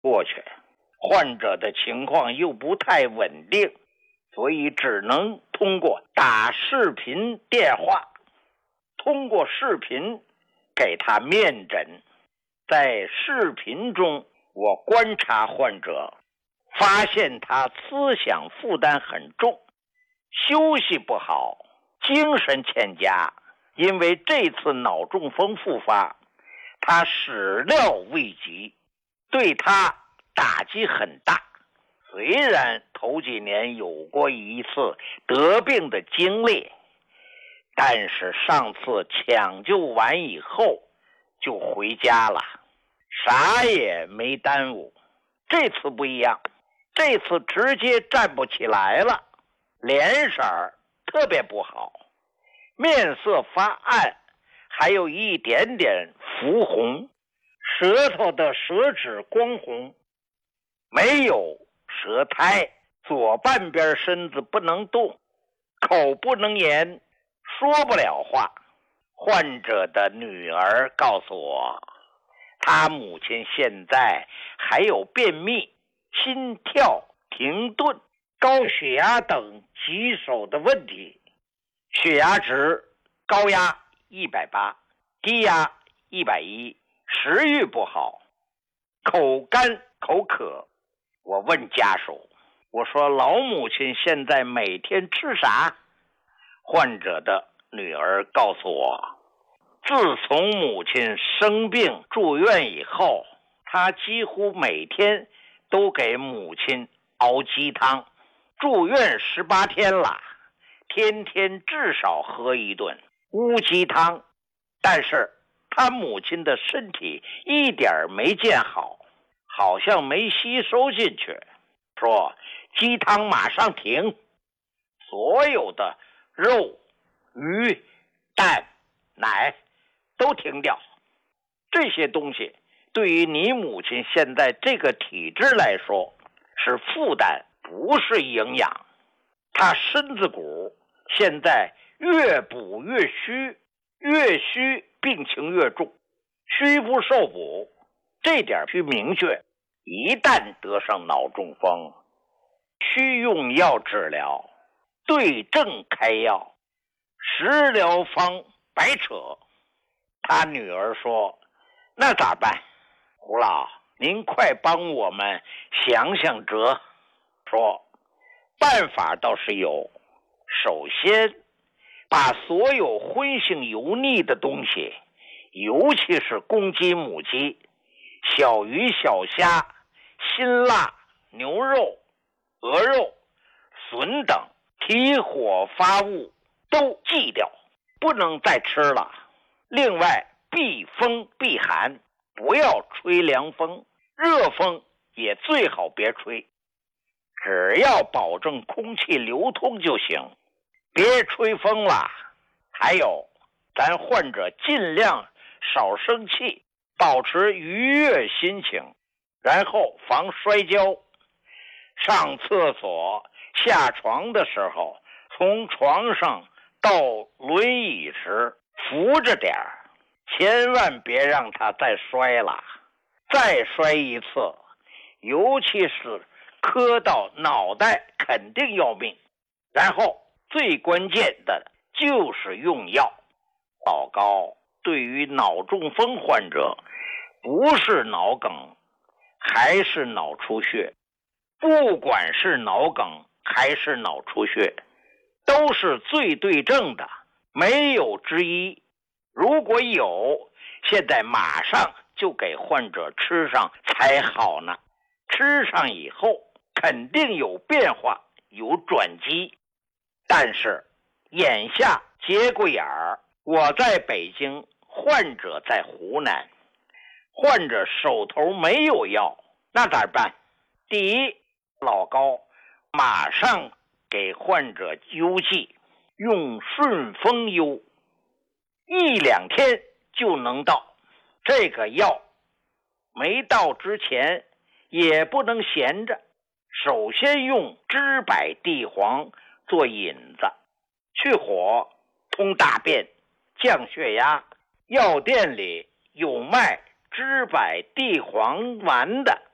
过去，患者的情况又不太稳定，所以只能通过打视频电话，通过视频给他面诊。在视频中，我观察患者，发现他思想负担很重，休息不好，精神欠佳。因为这次脑中风复发，他始料未及，对他打击很大。虽然头几年有过一次得病的经历，但是上次抢救完以后就回家了，啥也没耽误。这次不一样，这次直接站不起来了，脸色特别不好，面色发暗，还有一点点浮红，舌头的舌质光红，没有舌苔，左半边身子不能动，口不能言，说不了话。患者的女儿告诉我，他母亲现在还有便秘、心跳停顿、高血压等棘手的问题，血压值高压180，低压110，食欲不好，口干口渴。我问家属，我说老母亲现在每天吃啥？患者的女儿告诉我，自从母亲生病住院以后，她几乎每天都给母亲熬鸡汤。住院18天了，天天至少喝一顿乌鸡汤，但是她母亲的身体一点没见好，好像没吸收进去。说鸡汤马上停，所有的肉、鱼、蛋、奶都停掉。这些东西对于你母亲现在这个体质来说是负担，不是营养。她身子骨现在越补越虚，越虚病情越重，虚不受补，这点需明确。一旦得上脑中风，需用药治疗，对症开药，食疗方白扯。他女儿说，那咋办？胡老，您快帮我们想想辙。说办法倒是有，首先把所有荤性油腻的东西，尤其是公鸡母鸡、小鱼小虾、辛辣、牛肉、鹅肉、笋等提火发物都忌掉，不能再吃了。另外避风避寒，不要吹凉风，热风也最好别吹，只要保证空气流通就行，别吹风了。还有，咱患者尽量少生气，保持愉悦心情，然后防摔跤。上厕所下床的时候，从床上到轮椅时扶着点儿，千万别让他再摔了。再摔一次，尤其是磕到脑袋，肯定要命。然后最关键的就是用药。老高对于脑中风患者，不是脑梗还是脑出血，不管是脑梗还是脑出血，都是最对症的，没有之一。如果有，现在马上就给患者吃上才好呢。吃上以后肯定有变化，有转机。但是眼下节骨眼儿，我在北京，患者在湖南，患者手头没有药，那咋办？第一，老高马上给患者邮寄，用顺丰邮，1-2天就能到。这个药没到之前也不能闲着，首先用知柏地黄做引子，去火，通大便，降血压。药店里有卖知柏地黄丸的，